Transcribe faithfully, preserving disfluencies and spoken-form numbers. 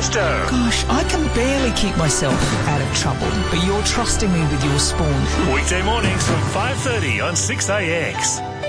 Presto! Gosh, I can barely keep myself out of trouble, but you're trusting me with your spawn. Weekday mornings from five thirty on six A X.